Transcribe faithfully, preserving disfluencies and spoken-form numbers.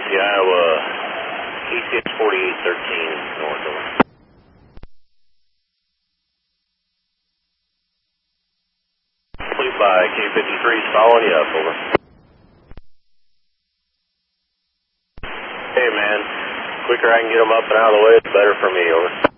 Yankee, Iowa, E T X forty-eight thirteen north, over. Please by K fifty-three, following you up, over. Hey man, quicker I can get them up and out of the way, it's better for me, over.